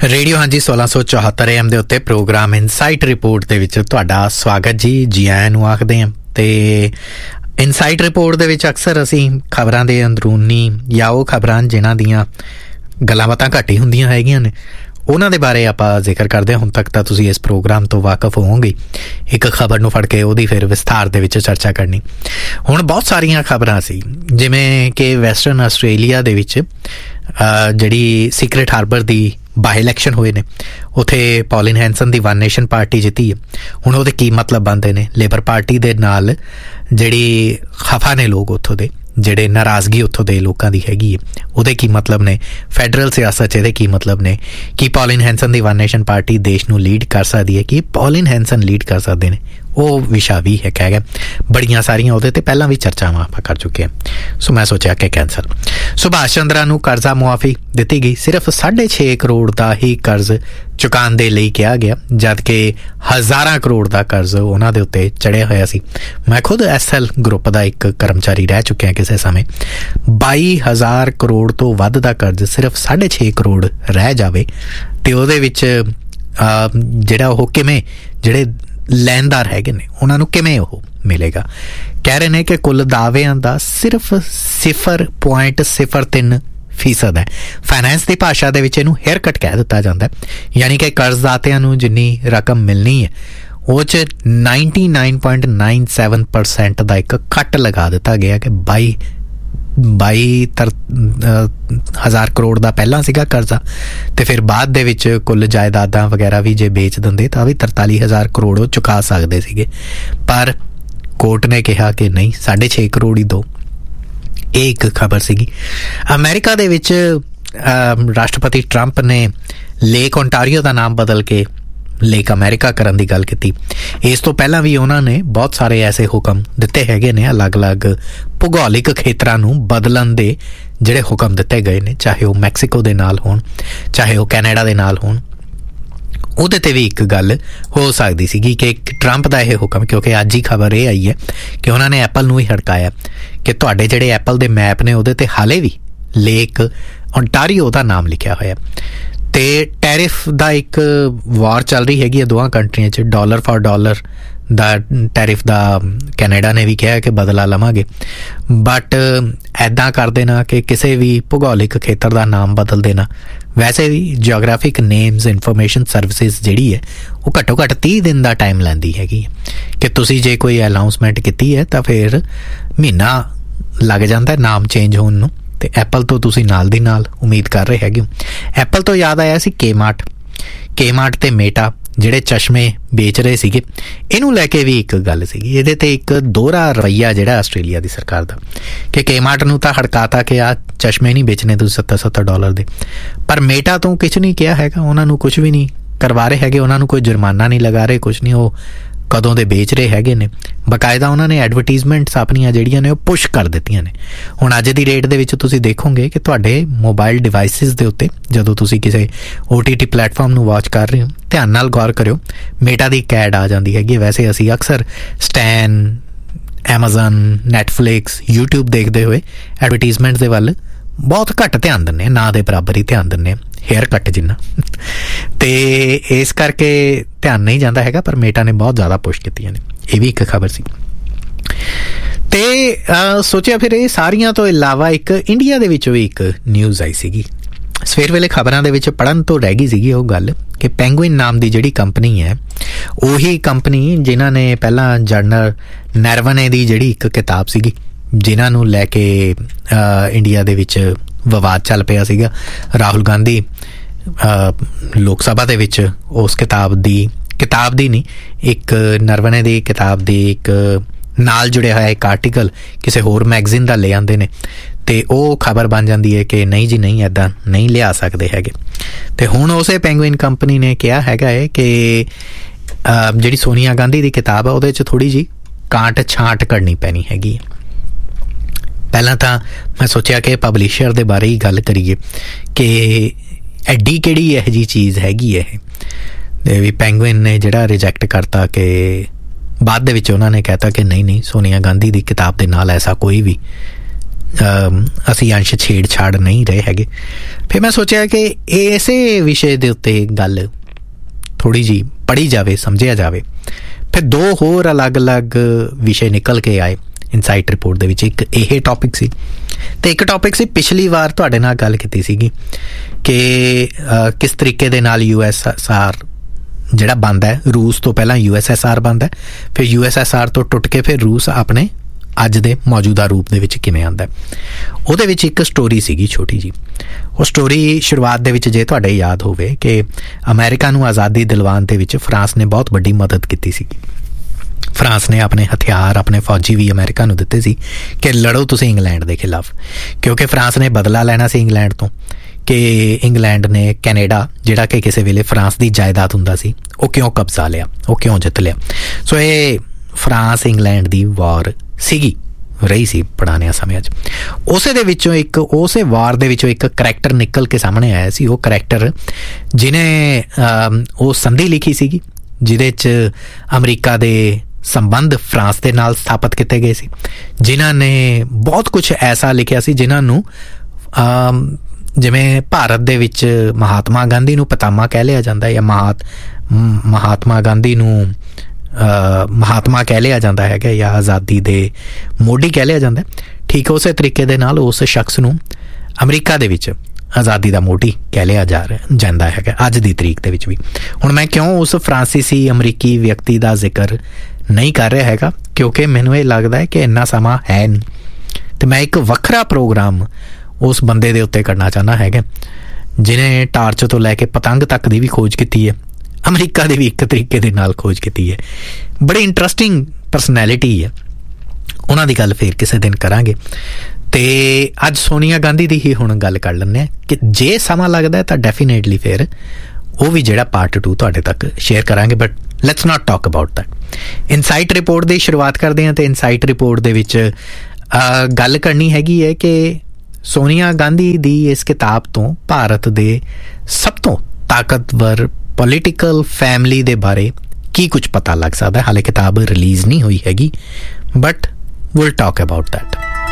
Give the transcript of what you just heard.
Radio ਹਾਂਜੀ 1674 AM ਦੇ ਉੱਤੇ ਪ੍ਰੋਗਰਾਮ ਇਨਸਾਈਟ ਰਿਪੋਰਟ ਦੇ ਵਿੱਚ ਤੁਹਾਡਾ ਸਵਾਗਤ ਜੀ ਆਇਆਂ ਨੂੰ ਆਖਦੇ ਹਾਂ। ਤੇ ਇਨਸਾਈਟ ਰਿਪੋਰਟ ਦੇ ਵਿੱਚ ਅਕਸਰ ਅਸੀਂ ਖਬਰਾਂ ਦੇ ਅੰਦਰੂਨੀ ਜਾਂ ਉਹ ਖਬਰਾਂ ਜਿਨ੍ਹਾਂ ਦੀਆਂ ਗੱਲਾਂ ਬਾਤਾਂ ਘੱਟ ਹੀ ਹੁੰਦੀਆਂ ਹੈਗੀਆਂ ਨੇ ਉਹਨਾਂ ਦੇ ਬਾਰੇ ਆਪਾਂ ਜ਼ਿਕਰ ਕਰਦੇ ਹਾਂ। ਹੁਣ ਤੱਕ ਤਾਂ ਤੁਸੀਂ ਇਸ ਪ੍ਰੋਗਰਾਮ ਤੋਂ ਵਾਕਫ ਹੋਵੋਗੇ। ਇੱਕ ਖਬਰ ਨੂੰ ਫੜ ਕੇ ਉਹਦੀ ਫਿਰ ਵਿਸਥਾਰ ਦੇ ਵਿੱਚ ਚਰਚਾ ਕਰਨੀ। ਹੁਣ ਬਹੁਤ ਸਾਰੀਆਂ ਖਬਰਾਂ ਸੀ, ਜਿਵੇਂ ਕਿ ਵੈਸਟਰਨ ਆਸਟ੍ਰੇਲੀਆ ਦੇ ਵਿੱਚ ਜਿਹੜੀ ਸੀਕਰੇਟ ਹਾਰਬਰ ਦੀ ਬਾਈ ਇਲੈਕਸ਼ਨ ਹੋਏ ਨੇ, ਉੱਥੇ ਪੌਲਿਨ ਹੈਂਸਨ ਦੀ ਵਨ ਨੇਸ਼ਨ ਪਾਰਟੀ ਜਿੱਤੀ ਹੈ। ਹੁਣ ਉਹਦੇ ਕੀ ਮਤਲਬ ਬਣਦੇ ਨੇ? ਲੇਬਰ ਪਾਰਟੀ ਦੇ ਨਾਲ ਜਿਹੜੀ ਖਫਾ ਨੇ ਲੋਕ ਉੱਥੋਂ ਦੇ, ਜਿਹੜੇ ਨਾਰਾਜ਼ਗੀ ਉੱਥੋਂ ਦੇ ਲੋਕਾਂ ਦੀ ਹੈਗੀ ਹੈ, ਉਹਦੇ ਕੀ ਮਤਲਬ ਨੇ? ਫੈਡਰਲ ਸਿਆਸਤ 'ਚ ਇਹਦੇ ਕੀ ਮਤਲਬ ਨੇ? ਕੀ ਪੌਲਿਨ ਹੈਂਸਨ ਦੀ ਵਨ ਨੇਸ਼ਨ ਪਾਰਟੀ ਦੇਸ਼ ਨੂੰ ਲੀਡ ਕਰ ਸਕਦੀ ਹੈ? ਕੀ ਪੌਲਿਨ ਹੈਂਸਨ ਲੀਡ ਕਰ ਸਕਦੇ ਨੇ? ਉਹ ਵਿਸ਼ਾ ਵੀ ਹੈਗਾ। ਬੜੀਆਂ ਸਾਰੀਆਂ ਉਹਦੇ 'ਤੇ ਪਹਿਲਾਂ ਵੀ ਚਰਚਾਵਾਂ ਆਪਾਂ ਕਰ ਚੁੱਕੇ ਹਾਂ। ਸੋ ਮੈਂ ਸੋਚਿਆ ਕਿ ਕੈਂਸਰ ਸੁਭਾਸ਼ ਚੰਦਰਾ ਨੂੰ ਕਰਜ਼ਾ ਮੁਆਫੀ ਦਿੱਤੀ ਗਈ। ਸਿਰਫ 6.5 ਕਰੋੜ ਦਾ ਹੀ ਕਰਜ਼ ਚੁਕਾਉਣ ਦੇ ਲਈ ਕਿਹਾ ਗਿਆ, ਜਦ ਕਿ ਹਜ਼ਾਰਾਂ ਕਰੋੜ ਦਾ ਕਰਜ਼ ਉਹਨਾਂ ਦੇ ਉੱਤੇ ਚੜ੍ਹਿਆ ਹੋਇਆ ਸੀ। ਮੈਂ ਖੁਦ SL ਗਰੁੱਪ ਦਾ ਇੱਕ ਕਰਮਚਾਰੀ ਰਹਿ ਚੁੱਕਿਆ ਕਿਸੇ ਸਮੇਂ। 22,000 ਕਰੋੜ ਤੋਂ ਵੱਧ ਦਾ ਕਰਜ਼ ਸਿਰਫ 6.5 ਕਰੋੜ ਰਹਿ ਜਾਵੇ ਤੇ ਉਹਦੇ ਵਿੱਚ ਜਿਹੜਾ ਉਹ ਕਿਵੇਂ, ਜਿਹੜੇ ਲੈਣਦਾਰ ਹੈਗੇ ਨੇ ਉਹਨਾਂ ਨੂੰ ਕਿਵੇਂ ਉਹ ਮਿਲੇਗਾ? ਕਹਿ ਰਹੇ ਨੇ ਕਿ ਕੁੱਲ ਦਾਅਵਿਆਂ ਦਾ ਸਿਰਫ 0.03% ਹੈ। ਫਾਈਨੈਂਸ ਦੀ ਭਾਸ਼ਾ ਦੇ ਵਿੱਚ ਇਹਨੂੰ ਹੇਅਰ ਕੱਟ ਕਹਿ ਦਿੱਤਾ ਜਾਂਦਾ ਹੈ, ਯਾਨੀ ਕਿ ਕਰਜ਼ਦਾਤਿਆਂ ਨੂੰ ਜਿੰਨੀ ਰਕਮ ਮਿਲਣੀ ਹੈ ਉਹ 'ਚ 99.97% ਦਾ ਇੱਕ ਕੱਟ ਲਗਾ ਦਿੱਤਾ ਗਿਆ ਕਿ 22,000 ਕਰੋੜ ਦਾ ਪਹਿਲਾਂ ਸੀਗਾ ਕਰਜ਼ਾ, ਤੇ ਫਿਰ ਬਾਅਦ ਦੇ ਵਿੱਚ ਕੁੱਲ ਜਾਇਦਾਦਾਂ ਵਗੈਰਾ ਵੀ ਜੇ ਵੇਚ ਦਿੰਦੇ ਤਾਂ ਵੀ 43,000 ਕਰੋੜ ਉਹ ਚੁਕਾ ਸਕਦੇ ਸੀਗੇ। ਪਰ ਕੋਰਟ ਨੇ ਕਿਹਾ ਕਿ ਨਹੀਂ, 6.5 ਕਰੋੜ ਹੀ ਦਿਓ। ਇਹ ਇੱਕ ਖਬਰ ਸੀਗੀ। ਅਮਰੀਕਾ ਦੇ ਵਿੱਚ ਰਾਸ਼ਟਰਪਤੀ ਟਰੰਪ ਨੇ ਲੇਕ ਓਨਟਾਰੀਓ ਦਾ ਨਾਮ ਬਦਲ ਕੇ ਲੇਕ ਅਮਰੀਕਾ ਕਰਨ ਦੀ ਗੱਲ ਕੀਤੀ। ਇਸ ਤੋਂ ਪਹਿਲਾਂ ਵੀ ਉਹਨਾਂ ਨੇ ਬਹੁਤ ਸਾਰੇ ਐਸੇ ਹੁਕਮ ਦਿੱਤੇ ਹੈਗੇ ਨੇ, ਅਲੱਗ-ਅਲੱਗ ਭੂਗੋਲਿਕ ਖੇਤਰਾਂ ਨੂੰ ਬਦਲਣ ਦੇ ਜਿਹੜੇ ਹੁਕਮ ਦਿੱਤੇ ਗਏ ਨੇ, ਚਾਹੇ ਉਹ ਮੈਕਸੀਕੋ ਦੇ ਨਾਲ ਹੋਣ, ਚਾਹੇ ਉਹ ਕੈਨੇਡਾ ਦੇ ਨਾਲ ਹੋਣ। ਉਹਦੇ 'ਤੇ ਵੀ ਇੱਕ ਗੱਲ ਹੋ ਸਕਦੀ ਸੀਗੀ ਕਿ ਟਰੰਪ ਦਾ ਇਹ ਹੁਕਮ, ਕਿਉਂਕਿ ਅੱਜ ਹੀ ਖਬਰ ਇਹ ਆਈ ਹੈ ਕਿ ਉਹਨਾਂ ਨੇ ਐਪਲ ਨੂੰ ਹੀ ਹੜਕਾਇਆ ਕਿ ਤੁਹਾਡੇ ਜਿਹੜੇ ਐਪਲ ਦੇ ਮੈਪ ਨੇ ਉਹਦੇ 'ਤੇ ਹਾਲੇ ਵੀ ਲੇਕ ਓਨਟਾਰੀਓ ਦਾ ਨਾਮ ਲਿਖਿਆ ਹੋਇਆ। ਤੇ ਟੈਰਿਫ ਦਾ ਇੱਕ ਵਾਰ ਚੱਲ ਰਹੀ ਹੈਗੀ ਹੈ ਦੋਵਾਂ ਕੰਟਰੀਆਂ 'ਚ। Dollar for dollar the tariff the Canada ਨੇ ਵੀ ਕਿਹਾ ਕਿ ਬਦਲਾ ਲਵਾਂਗੇ, ਬਟ ਇੱਦਾਂ ਕਰ ਦੇਣਾ ਕਿ ਕਿਸੇ ਵੀ ਭੂਗੋਲਿਕ ਖੇਤਰ ਦਾ ਨਾਮ ਬਦਲ ਦੇਣਾ। ਵੈਸੇ ਵੀ ਜਿਓਗ੍ਰਾਫਿਕ ਨੇਮਸ ਇਨਫੋਰਮੇਸ਼ਨ ਸਰਵਿਸਿਜ਼ ਜਿਹੜੀ ਹੈ ਉਹ ਘੱਟੋ ਘੱਟ 30 ਦਿਨ ਦਾ ਟਾਈਮ ਲੈਂਦੀ ਹੈਗੀ ਕਿ ਤੁਸੀਂ ਜੇ ਕੋਈ ਅਨਾਊਂਸਮੈਂਟ ਕੀਤੀ ਹੈ ਤਾਂ ਫਿਰ ਮਹੀਨਾ ਲੱਗ ਜਾਂਦਾ ਨਾਮ ਚੇਂਜ ਹੋਣ ਨੂੰ। ਤੇ ਐਪਲ ਤੋਂ ਤੁਸੀਂ ਨਾਲ ਦੀ ਨਾਲ ਉਮੀਦ ਕਰ ਰਹੇ ਹੈਗੇ ਹੋ। ਐਪਲ ਤੋਂ ਯਾਦ ਆਇਆ ਸੀ ਕੇਮਾਰਟ ਤੇ ਮੇਟਾ ਜਿਹੜੇ ਚਸ਼ਮੇ ਵੇਚ ਰਹੇ ਸੀਗੇ, ਇਹਨੂੰ ਲੈ ਕੇ ਵੀ ਇੱਕ ਗੱਲ ਸੀਗੀ। ਇਹਦੇ ਤੇ ਇੱਕ ਦੋਹਰਾ ਰਵੱਈਆ ਜਿਹੜਾ ਆਸਟ੍ਰੇਲੀਆ ਦੀ ਸਰਕਾਰ ਦਾ ਕਿ ਕੇਮਾਰਟ ਨੂੰ ਤਾਂ ਹੜਕਾਤਾ ਕਿ ਆਹ ਚਸ਼ਮੇ ਨਹੀਂ ਵੇਚਣੇ ਤੁਸੀਂ $70 ਦੇ, ਪਰ ਮੇਟਾ ਤੋਂ ਕੁਛ ਨਹੀਂ ਕਿਹਾ ਹੈਗਾ। ਉਹਨਾਂ ਨੂੰ ਕੁਛ ਵੀ ਨਹੀਂ ਕਰਵਾ ਰਹੇ ਹੈਗੇ, ਉਹਨਾਂ ਨੂੰ ਕੋਈ ਜੁਰਮਾਨਾ ਨਹੀਂ ਲਗਾ ਰਹੇ, ਕੁਛ ਨਹੀਂ। ਉਹ ਕਦੋਂ ਦੇ ਵੇਚ ਰਹੇ ਹੈਗੇ ਨੇ। ਬਾਕਾਇਦਾ ਉਹਨਾਂ ਨੇ ਐਡਵਰਟੀਜ਼ਮੈਂਟਸ ਆਪਣੀਆਂ ਜਿਹੜੀਆਂ ਨੇ ਉਹ ਪੁਸ਼ ਕਰ ਦਿੱਤੀਆਂ ਨੇ। ਹੁਣ ਅੱਜ ਦੀ ਡੇਟ ਦੇ ਵਿੱਚ ਤੁਸੀਂ ਦੇਖੋਗੇ ਕਿ ਤੁਹਾਡੇ ਮੋਬਾਈਲ ਡਿਵਾਈਸਿਸ ਦੇ ਉੱਤੇ ਜਦੋਂ ਤੁਸੀਂ ਕਿਸੇ OTT ਪਲੇਟਫਾਰਮ ਨੂੰ ਵਾਚ ਕਰ ਰਹੇ ਹੋ, ਧਿਆਨ ਨਾਲ ਗੌਰ ਕਰਿਓ, ਮੇਟਾ ਦੀ ਇੱਕ ਐਡ ਆ ਜਾਂਦੀ ਹੈਗੀ। ਵੈਸੇ ਅਸੀਂ ਅਕਸਰ ਸਟੈਨ, ਐਮਾਜ਼ਨ, ਨੈਟਫਲਿਕਸ, YouTube ਦੇਖਦੇ ਹੋਏ ਐਡਵਰਟੀਜ਼ਮੈਂਟ ਦੇ ਵੱਲ ਬਹੁਤ ਘੱਟ ਧਿਆਨ ਦਿੰਦੇ, ਨਾ ਦੇ ਬਰਾਬਰ ਹੀ ਧਿਆਨ ਦਿੰਦੇ, ਹੇਅਰ ਕੱਟ ਜਿੰਨਾ। ਤੇ ਇਸ ਕਰਕੇ ਧਿਆਨ ਨਹੀਂ ਜਾਂਦਾ ਹੈਗਾ, ਪਰ ਮੇਟਾ ਨੇ ਬਹੁਤ ਜ਼ਿਆਦਾ ਪੁਸ਼ ਕੀਤੀਆਂ ਨੇ। ਇਹ ਵੀ ਇੱਕ ਖਬਰ ਸੀ। ਤੇ ਸੋਚਿਆ ਫਿਰ ਇਹ ਸਾਰੀਆਂ ਤੋਂ ਇਲਾਵਾ ਇੱਕ ਇੰਡੀਆ ਦੇ ਵਿੱਚੋਂ ਵੀ ਇੱਕ ਨਿਊਜ਼ ਆਈ ਸੀਗੀ। ਸਵੇਰ ਵੇਲੇ ਖਬਰਾਂ ਦੇ ਵਿੱਚ ਪੜ੍ਹਨ ਤੋਂ ਰਹਿ ਗਈ ਸੀਗੀ ਉਹ ਗੱਲ ਕਿ ਪੈਂਗੁਇਨ ਨਾਮ ਦੀ ਜਿਹੜੀ ਕੰਪਨੀ ਹੈ, ਉਹੀ ਕੰਪਨੀ ਜਿਨ੍ਹਾਂ ਨੇ ਪਹਿਲਾਂ ਜਰਨਲ ਨੈਰਵਨੇ ਦੀ ਜਿਹੜੀ ਇੱਕ ਕਿਤਾਬ ਸੀਗੀ, ਜਿਨ੍ਹਾਂ ਨੂੰ ਲੈ ਕੇ ਇੰਡੀਆ ਦੇ ਵਿੱਚ ਵਿਵਾਦ ਚੱਲ ਪਿਆ ਸੀਗਾ। ਰਾਹੁਲ ਗਾਂਧੀ ਲੋਕ ਸਭਾ ਦੇ ਵਿੱਚ ਉਸ ਕਿਤਾਬ ਦੀ ਨਹੀਂ, ਇੱਕ ਨਰਵਨੇ ਦੀ ਕਿਤਾਬ ਦੀ ਇੱਕ ਨਾਲ ਜੁੜਿਆ ਹੋਇਆ ਇੱਕ ਆਰਟੀਕਲ ਕਿਸੇ ਹੋਰ ਮੈਗਜ਼ੀਨ ਦਾ ਲੈ ਆਉਂਦੇ ਨੇ, ਤੇ ਉਹ ਖਬਰ ਬਣ ਜਾਂਦੀ ਹੈ ਕਿ ਨਹੀਂ ਜੀ ਨਹੀਂ, ਇੱਦਾਂ ਨਹੀਂ ਲਿਆ ਸਕਦੇ ਹੈਗੇ। ਤੇ ਹੁਣ ਉਸੇ ਪੈਂਗੁਇਨ ਕੰਪਨੀ ਨੇ ਕਿਹਾ ਹੈਗਾ ਹੈ ਕਿ ਜਿਹੜੀ ਸੋਨੀਆ ਗਾਂਧੀ ਦੀ ਕਿਤਾਬ ਆ ਉਹਦੇ 'ਚ ਥੋੜ੍ਹੀ ਜਿਹੀ ਕਾਂਟ ਛਾਂਟ ਕਰਨੀ ਪੈਣੀ ਹੈਗੀ। ਪਹਿਲਾਂ ਤਾਂ ਮੈਂ ਸੋਚਿਆ ਕਿ ਪਬਲਿਸ਼ਰ ਦੇ ਬਾਰੇ ਹੀ ਗੱਲ ਕਰੀਏ ਕਿ ਐਡੀ ਕਿਹੜੀ ਇਹੋ ਜਿਹੀ ਚੀਜ਼ ਹੈਗੀ ਇਹ ਵੀ ਪੈਂਗੁਇਨ ਨੇ ਜਿਹੜਾ ਰਿਜੈਕਟ ਕਰਤਾ ਕਿ ਬਾਅਦ ਦੇ ਵਿੱਚ ਉਹਨਾਂ ਨੇ ਕਹਿਤਾ ਕਿ ਨਹੀਂ ਸੋਨੀਆ ਗਾਂਧੀ ਦੀ ਕਿਤਾਬ ਦੇ ਨਾਲ ਐਸਾ ਕੋਈ ਵੀ ਅਸੀਂ ਅੰਸ਼ ਛੇੜਛਾੜ ਨਹੀਂ ਰਹੇ ਹੈਗੇ। ਫਿਰ ਮੈਂ ਸੋਚਿਆ ਕਿ ਇਸੇ ਵਿਸ਼ੇ ਦੇ ਉੱਤੇ ਗੱਲ ਥੋੜ੍ਹੀ ਜਿਹੀ ਪੜ੍ਹੀ ਜਾਵੇ, ਸਮਝਿਆ ਜਾਵੇ। ਫਿਰ 2 ਹੋਰ ਅਲੱਗ-ਅਲੱਗ ਵਿਸ਼ੇ ਨਿਕਲ ਕੇ ਆਏ ਇਨਸਾਈਟ ਰਿਪੋਰਟ ਦੇ ਵਿੱਚ। ਇੱਕ ਇਹ ਟੌਪਿਕ ਸੀ ਅਤੇ ਇੱਕ ਟੌਪਿਕ ਸੀ, ਪਿਛਲੀ ਵਾਰ ਤੁਹਾਡੇ ਨਾਲ ਗੱਲ ਕੀਤੀ ਸੀਗੀ ਕਿ ਕਿਸ ਤਰੀਕੇ ਦੇ ਨਾਲ USSR ਜਿਹੜਾ ਬਣਦਾ ਹੈ। ਰੂਸ ਤੋਂ ਪਹਿਲਾਂ USSR ਬਣਦਾ, ਫਿਰ USSR ਤੋਂ ਟੁੱਟ ਕੇ ਫਿਰ ਰੂਸ ਆਪਣੇ ਅੱਜ ਦੇ ਮੌਜੂਦਾ ਰੂਪ ਦੇ ਵਿੱਚ ਕਿਵੇਂ ਆਉਂਦਾ। ਉਹਦੇ ਵਿੱਚ ਇੱਕ ਸਟੋਰੀ ਸੀਗੀ ਛੋਟੀ ਜੀ। ਉਹ ਸਟੋਰੀ ਸ਼ੁਰੂਆਤ ਦੇ ਵਿੱਚ ਜੇ ਤੁਹਾਡੇ ਯਾਦ ਹੋਵੇ ਕਿ ਅਮਰੀਕਾ ਨੂੰ ਆਜ਼ਾਦੀ ਦਿਲਵਾਉਣ ਦੇ ਵਿੱਚ ਫਰਾਂਸ ਨੇ ਬਹੁਤ ਵੱਡੀ ਮਦਦ ਕੀਤੀ ਸੀਗੀ। ਫਰਾਂਸ ਨੇ ਆਪਣੇ ਹਥਿਆਰ, ਆਪਣੇ ਫੌਜੀ ਵੀ ਅਮਰੀਕਾ ਨੂੰ ਦਿੱਤੇ ਸੀ ਕਿ ਲੜੋ ਤੁਸੀਂ ਇੰਗਲੈਂਡ ਦੇ ਖਿਲਾਫ, ਕਿਉਂਕਿ ਫਰਾਂਸ ਨੇ ਬਦਲਾ ਲੈਣਾ ਸੀ ਇੰਗਲੈਂਡ ਤੋਂ ਕਿ ਇੰਗਲੈਂਡ ਨੇ ਕੈਨੇਡਾ, ਜਿਹੜਾ ਕਿ ਕਿਸੇ ਵੇਲੇ ਫਰਾਂਸ ਦੀ ਜਾਇਦਾਦ ਹੁੰਦਾ ਸੀ, ਉਹ ਕਿਉਂ ਕਬਜ਼ਾ ਲਿਆ, ਉਹ ਕਿਉਂ ਜਿੱਤ ਲਿਆ। ਸੋ ਇਹ ਫਰਾਂਸ ਇੰਗਲੈਂਡ ਦੀ ਵਾਰ ਸੀਗੀ, ਰਹੀ ਸੀ ਪੁਰਾਣਿਆਂ ਸਮਿਆਂ 'ਚ। ਉਸੇ ਵਾਰ ਦੇ ਵਿੱਚੋਂ ਇੱਕ ਕਰੈਕਟਰ ਨਿਕਲ ਕੇ ਸਾਹਮਣੇ ਆਇਆ ਸੀ। ਉਹ ਕਰੈਕਟਰ ਜਿਹਨੇ ਉਹ ਸੰਧੀ ਲਿਖੀ ਸੀਗੀ ਜਿਹਦੇ 'ਚ ਅਮਰੀਕਾ ਦੇ ਸੰਬੰਧ ਫਰਾਂਸ ਦੇ ਨਾਲ ਸਥਾਪਿਤ ਕੀਤੇ ਗਏ ਸੀ, ਜਿਨ੍ਹਾਂ ਨੇ ਬਹੁਤ ਕੁਛ ਐਸਾ ਲਿਖਿਆ ਸੀ ਜਿਨ੍ਹਾਂ ਨੂੰ ਜਿਵੇਂ ਭਾਰਤ ਦੇ ਵਿੱਚ ਮਹਾਤਮਾ ਗਾਂਧੀ ਨੂੰ ਪਿਤਾਮਾ ਕਹਿ ਲਿਆ ਜਾਂਦਾ, ਜਾਂ ਮਹਾਤਮਾ ਗਾਂਧੀ ਨੂੰ ਮਹਾਤਮਾ ਕਹਿ ਲਿਆ ਜਾਂਦਾ ਹੈਗਾ, ਜਾਂ ਆਜ਼ਾਦੀ ਦੇ ਮੋਢੀ ਕਹਿ ਲਿਆ ਜਾਂਦਾ। ਠੀਕ ਉਸੇ ਤਰੀਕੇ ਦੇ ਨਾਲ ਉਸ ਸ਼ਖਸ ਨੂੰ ਅਮਰੀਕਾ ਦੇ ਵਿੱਚ ਆਜ਼ਾਦੀ ਦਾ ਮੋਢੀ ਕਹਿ ਲਿਆ ਜਾਂਦਾ ਹੈਗਾ ਅੱਜ ਦੀ ਤਰੀਕ ਦੇ ਵਿੱਚ ਵੀ। ਹੁਣ ਮੈਂ ਕਿਉਂ ਉਸ ਫਰਾਂਸੀਸੀ ਅਮਰੀਕੀ ਵਿਅਕਤੀ ਦਾ ਜ਼ਿਕਰ ਨਹੀਂ ਕਰ ਰਿਹਾ ਹੈਗਾ, ਕਿਉਂਕਿ ਮੈਨੂੰ ਇਹ ਲੱਗਦਾ ਹੈ ਕਿ ਇੰਨਾ ਸਮਾਂ ਹੈ ਨਹੀਂ, ਅਤੇ ਮੈਂ ਇੱਕ ਵੱਖਰਾ ਪ੍ਰੋਗਰਾਮ ਉਸ ਬੰਦੇ ਦੇ ਉੱਤੇ ਕਰਨਾ ਚਾਹੁੰਦਾ ਹੈਗਾ ਜਿਹਨੇ ਟਾਰਚ ਤੋਂ ਲੈ ਕੇ ਪਤੰਗ ਤੱਕ ਦੀ ਵੀ ਖੋਜ ਕੀਤੀ ਹੈ, ਅਮਰੀਕਾ ਦੀ ਵੀ ਇੱਕ ਤਰੀਕੇ ਦੇ ਨਾਲ ਖੋਜ ਕੀਤੀ ਹੈ। ਬੜੀ ਇੰਟਰਸਟਿੰਗ ਪਰਸਨੈਲਿਟੀ ਹੈ, ਉਹਨਾਂ ਦੀ ਗੱਲ ਫਿਰ ਕਿਸੇ ਦਿਨ ਕਰਾਂਗੇ। ਅਤੇ ਅੱਜ ਸੋਨੀਆ ਗਾਂਧੀ ਦੀ ਹੀ ਹੁਣ ਗੱਲ ਕਰ ਲੈਂਦੇ ਹਾਂ ਕਿ ਜੇ ਸਮਾਂ ਲੱਗਦਾ ਤਾਂ ਡੈਫੀਨੇਟਲੀ ਫਿਰ ਉਹ ਵੀ ਜਿਹੜਾ ਪਾਰਟ 2 ਤੁਹਾਡੇ ਤੱਕ ਸ਼ੇਅਰ ਕਰਾਂਗੇ, but let's not talk about that. Insight report ਦੀ ਸ਼ੁਰੂਆਤ ਕਰਦੇ ਹਾਂ ਅਤੇ ਇਨਸਾਈਟ ਰਿਪੋਰਟ ਦੇ ਵਿੱਚ ਗੱਲ ਕਰਨੀ ਹੈਗੀ ਹੈ ਕਿ ਸੋਨੀਆ ਗਾਂਧੀ ਦੀ ਇਸ ਕਿਤਾਬ ਤੋਂ ਭਾਰਤ ਦੇ ਸਭ ਤੋਂ ਤਾਕਤਵਰ ਪੋਲੀਟੀਕਲ ਫੈਮਿਲੀ ਦੇ ਬਾਰੇ ਕੀ ਕੁਝ ਪਤਾ ਲੱਗ ਸਕਦਾ। ਹਾਲੇ ਕਿਤਾਬ ਰਿਲੀਜ਼ ਨਹੀਂ ਹੋਈ ਹੈਗੀ, but will talk about that.